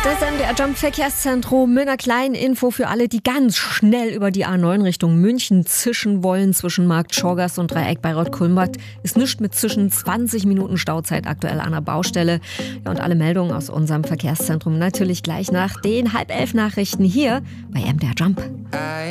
Das MDR Jump Verkehrszentrum mit einer kleinen Info für alle, die ganz schnell über die A9 Richtung München zischen wollen. Zwischen Markt Schorgast und Dreieck Bayreuth-Kulmbach ist nichts mit zwischen 20 Minuten Stauzeit aktuell an der Baustelle. Ja, und alle Meldungen aus unserem Verkehrszentrum natürlich gleich nach den 10:30 Nachrichten hier bei MDR Jump.